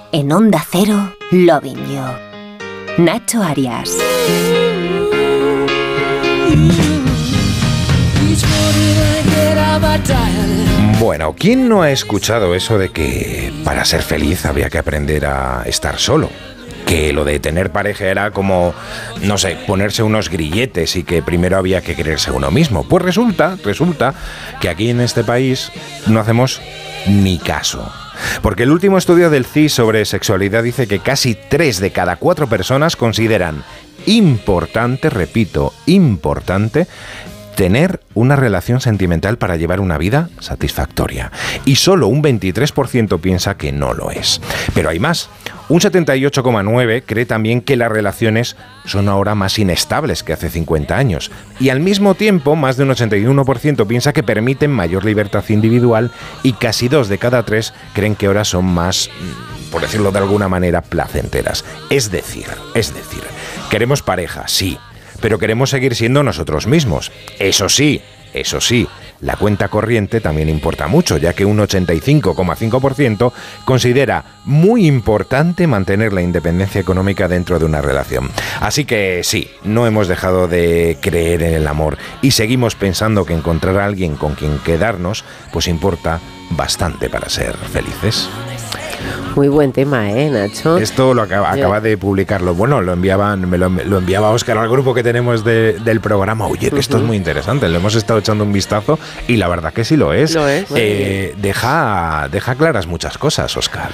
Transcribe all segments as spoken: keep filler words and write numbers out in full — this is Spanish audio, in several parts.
en Onda Cero, Loving You. Nacho Arias. Bueno, ¿quién no ha escuchado eso de que para ser feliz había que aprender a estar solo? Que lo de tener pareja era como, no sé, ponerse unos grilletes y que primero había que quererse uno mismo. Pues resulta, resulta que aquí en este país no hacemos ni caso. Porque el último estudio del C I S sobre sexualidad dice que casi tres de cada cuatro personas consideran importante, repito, importante, tener una relación sentimental para llevar una vida satisfactoria. Y solo un veintitrés por ciento piensa que no lo es. Pero hay más. Un setenta y ocho coma nueve por ciento cree también que las relaciones son ahora más inestables que hace cincuenta años. Y al mismo tiempo, más de un ochenta y uno por ciento piensa que permiten mayor libertad individual y casi dos de cada tres creen que ahora son más, por decirlo de alguna manera, placenteras. Es decir, es decir, queremos pareja, sí, pero queremos seguir siendo nosotros mismos. Eso sí, eso sí, la cuenta corriente también importa mucho, ya que un ochenta y cinco coma cinco por ciento considera muy importante mantener la independencia económica dentro de una relación. Así que sí, no hemos dejado de creer en el amor y seguimos pensando que encontrar a alguien con quien quedarnos, pues importa bastante para ser felices. Muy buen tema, ¿eh, Nacho? Esto lo acaba, acaba de publicarlo. Bueno, lo enviaban, me lo, lo enviaba Óscar al grupo que tenemos de, del programa. Oye, que uh-huh. esto es muy interesante. Le hemos estado echando un vistazo y la verdad que sí lo es. Lo es. Eh, deja, deja claras muchas cosas, Óscar.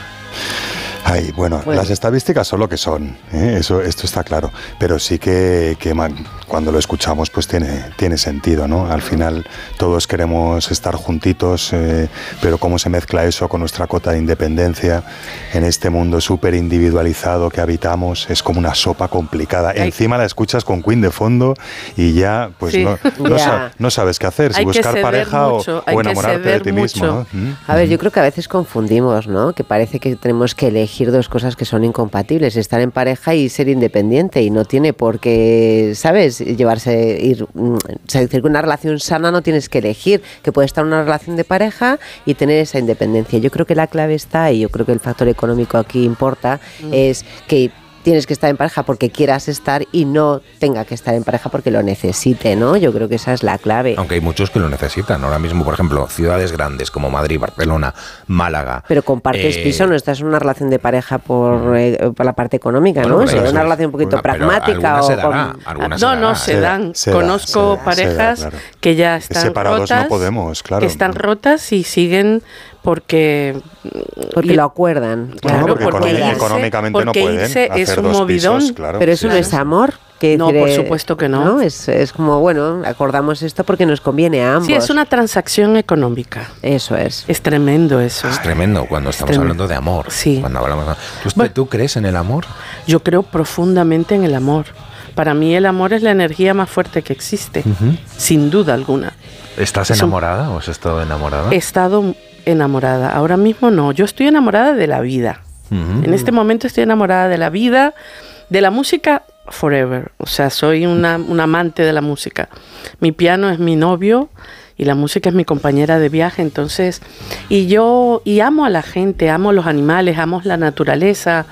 Ay, bueno, bueno, las estadísticas son lo que son, ¿eh? Eso, esto está claro, pero sí que, que man, cuando lo escuchamos pues tiene, tiene sentido, ¿no? Al final todos queremos estar juntitos, eh, pero cómo se mezcla eso con nuestra cota de independencia en este mundo súper individualizado que habitamos, es como una sopa complicada. Hay... Encima la escuchas con Queen de fondo y ya pues sí. no, no, ya. Sab, no sabes qué hacer, si hay buscar pareja mucho, o, o enamorarte de ti mucho. mismo, ¿no? A ver, yo creo que a veces confundimos, ¿no? Que parece que tenemos que elegir dos cosas que son incompatibles, estar en pareja y ser independiente, y no tiene por qué, ¿sabes? Llevarse, ir, o sea, decir que una relación sana no tienes que elegir, que puedes estar en una relación de pareja y tener esa independencia. Yo creo que la clave está, y yo creo que el factor económico aquí importa, mm. es que tienes que estar en pareja porque quieras estar y no tenga que estar en pareja porque lo necesite, ¿no? Yo creo que esa es la clave. Aunque hay muchos que lo necesitan. Ahora mismo, por ejemplo, ciudades grandes como Madrid, Barcelona, Málaga. Pero compartes eh, piso, no estás en una relación de pareja por, eh, por la parte económica, bueno, ¿no? Es una relación un poquito una, pragmática. O se dará, con... No, se dará. no, se dan. Se Conozco da, parejas se da, claro. que ya están separados rotas, no podemos, claro. que están rotas y siguen porque porque y, lo acuerdan, claro, claro, porque, porque irse, irse, económicamente porque no pueden irse hacer es un dos movidón, pisos, claro. Pero eso claro. no es amor. Que no, decir, por supuesto que no. no es, es como, bueno, acordamos esto porque nos conviene a ambos. Sí, es una transacción económica. Eso es. Es tremendo eso. Es tremendo cuando estamos tremendo. hablando de amor. Sí. Cuando hablamos de... ¿Tú, bueno, ¿Tú crees en el amor? Yo creo profundamente en el amor. Para mí el amor es la energía más fuerte que existe, uh-huh. sin duda alguna. ¿Estás enamorada o has estado enamorada? He estado enamorada. Ahora mismo no. Yo estoy enamorada de la vida. Uh-huh. En este momento estoy enamorada de la vida, de la música forever. O sea, soy una, una amante de la música. Mi piano es mi novio y la música es mi compañera de viaje. Entonces, y yo y amo a la gente, amo los animales, amo la naturaleza,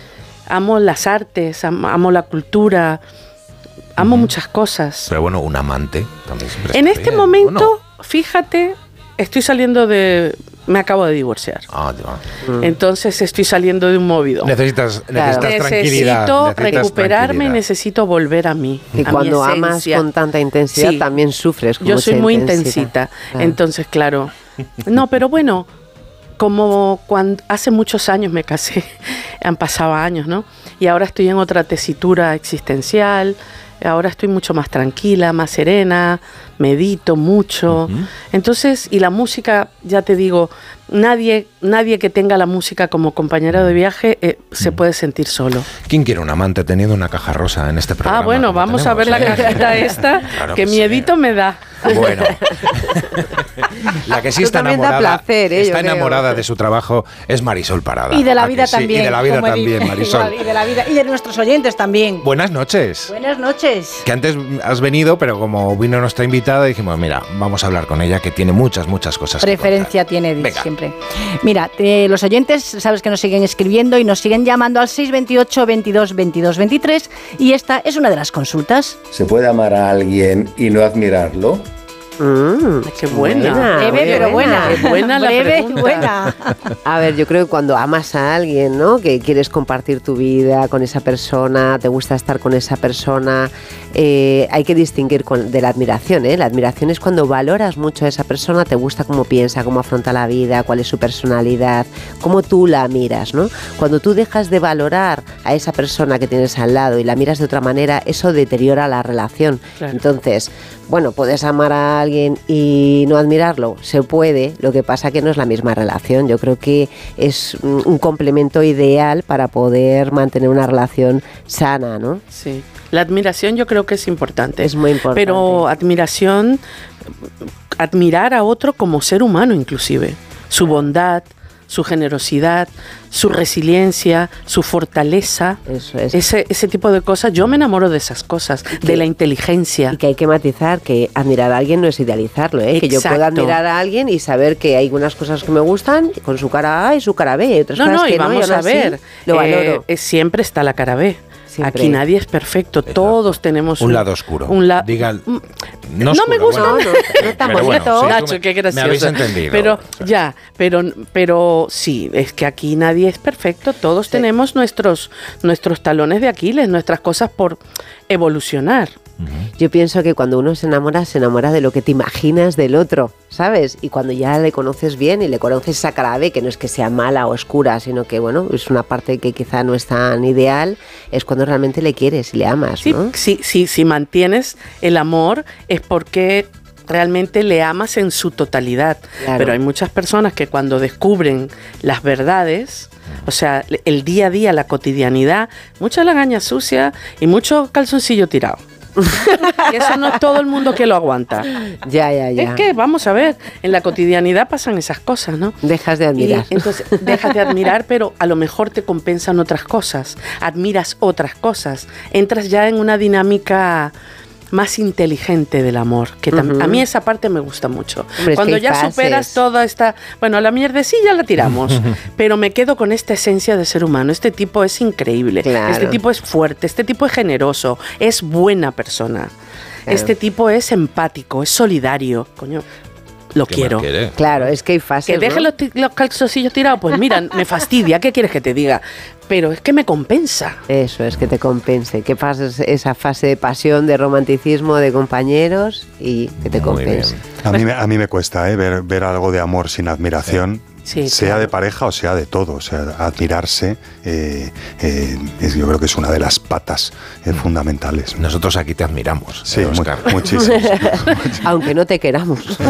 amo las artes, amo, amo la cultura, amo uh-huh. muchas cosas. Pero bueno, un amante también siempre En está este bien, momento, no? fíjate, estoy saliendo de... Me acabo de divorciar. Ah, ya. Mm. Entonces estoy saliendo de un movido. Necesitas, necesitas claro. tranquilidad. Necesito necesitas recuperarme tranquilidad. y necesito volver a mí. Y a cuando mi amas con tanta intensidad sí. también sufres con Yo mucha soy muy intensidad. intensita. Claro. Entonces, claro. No, pero bueno, como cuando hace muchos años me casé, han pasado años, ¿no? Y ahora estoy en otra tesitura existencial. Ahora estoy mucho más tranquila, más serena, medito mucho. Uh-huh. Entonces, y la música, ya te digo, nadie nadie que tenga la música como compañero de viaje eh, uh-huh. se puede sentir solo. ¿Quién quiere un amante teniendo una caja rosa en este programa? Ah, bueno, vamos tenemos, a ver la ¿eh? cajita esta, claro que, que miedito sí. me da. Bueno, la que sí Esto está también da enamorada, placer, ¿eh? está Yo creo. enamorada de su trabajo es Marisol Parada. Y de la ¿A que vida sí? también. Y de la vida como he también, dicho. Marisol. Y de la vida y de nuestros oyentes también. Buenas noches. Buenas noches. Que antes has venido, pero como vino nuestra invitada, dijimos, mira, vamos a hablar con ella, que tiene muchas, muchas cosas Preferencia que tiene Venga. siempre. Mira, eh, los oyentes, sabes que nos siguen escribiendo y nos siguen llamando al seis veintiocho, veintidós, veintidós, veintitrés y esta es una de las consultas. ¿Se puede amar a alguien y no admirarlo? Mm, Qué buena. buena. Breve, muy pero buena. Qué buena la Breve y pregunta. buena. A ver, yo creo que cuando amas a alguien, ¿no? Que quieres compartir tu vida con esa persona, te gusta estar con esa persona, eh, hay que distinguir con, de la admiración, ¿eh? La admiración es cuando valoras mucho a esa persona, te gusta cómo piensa, cómo afronta la vida, cuál es su personalidad, cómo tú la miras, ¿no? Cuando tú dejas de valorar a esa persona que tienes al lado y la miras de otra manera, eso deteriora la relación. Claro. Entonces, bueno, puedes amar a alguien y no admirarlo, se puede, lo que pasa que no es la misma relación. Yo creo que es un un complemento ideal para poder mantener una relación sana, ¿no? Sí. La admiración yo creo que es importante. Es muy importante. Pero admiración, admirar a otro como ser humano inclusive. Su bondad, su generosidad, su resiliencia, su fortaleza. Eso es. Ese, ese tipo de cosas. Yo me enamoro de esas cosas, que- de la inteligencia. Y que hay que matizar que admirar a alguien no es idealizarlo, ¿eh? Que yo Exacto. puedo admirar a alguien y saber que hay unas cosas que me gustan con su cara A y su cara B, y otras No, cosas no, que y no, vamos aún a así ver. lo eh, valoro. eh, siempre está la cara B. Siempre. Aquí nadie es perfecto, todos tenemos Un lado oscuro. Un la- Diga, Mm, no no me oscuro, gusta. bueno. No, no, no tan Pero bueno, bonito. sí, tú Nacho, me- qué gracioso. Me habéis entendido. Pero O sea, ya, pero, pero sí, es que aquí nadie es perfecto. Todos Sí. tenemos nuestros, nuestros talones de Aquiles, nuestras cosas por evolucionar. Yo pienso que cuando uno se enamora, se enamora de lo que te imaginas del otro, ¿sabes? Y cuando ya le conoces bien y le conoces esa cara B, que no es que sea mala o oscura, sino que, bueno, es una parte que quizá no es tan ideal, es cuando realmente le quieres y le amas, Sí, ¿no? sí, sí, si mantienes el amor es porque realmente le amas en su totalidad. Claro. Pero hay muchas personas que cuando descubren las verdades, o sea, el día a día, la cotidianidad, mucha lagaña sucia y mucho calzoncillo tirado. Y eso no es todo el mundo que lo aguanta. Ya, ya, ya. Es que, vamos a ver, en la cotidianidad pasan esas cosas, ¿no? Dejas de Y admirar. entonces dejas de admirar, pero a lo mejor te compensan otras cosas, admiras otras cosas, entras ya en una dinámica más inteligente del amor, que tam- Ujú. a mí esa parte me gusta mucho. Hombre, es que Cuando hay ya fases. superas toda esta, bueno, la mierdecilla la tiramos, pero me quedo con esta esencia de ser humano. Este tipo es increíble, Claro. este tipo es fuerte, este tipo es generoso, es buena persona. Claro. Este tipo es empático, es solidario, coño, lo ¿qué quiero. más quiere? Claro, es que hay fases, Que deje ¿no? los, ti- los calzoncillos tirados, pues mira, me fastidia, ¿qué quieres que te diga? Pero es que me compensa. Eso es, que te compense, que pases esa fase de pasión, de romanticismo, de compañeros y que te Muy compense. bien. A mí, me- a mí me cuesta ¿eh? ver, ver algo de amor sin admiración. Sí, sea claro. de pareja o sea de todo, o sea, admirarse, eh, eh, es- yo creo que es una de las patas eh, fundamentales. Nosotros aquí te admiramos, Sí, eh, mu- Óscar. muchísimo. Aunque no te queramos.